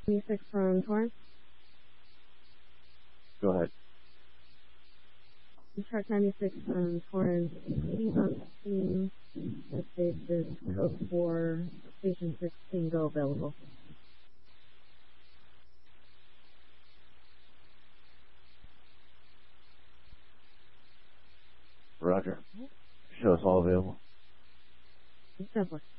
26 from Torrance. Go ahead. Truck 96 from Torrance, heating up steam at basis code 4, station 16, go available. Roger. Show us all available. Simpler.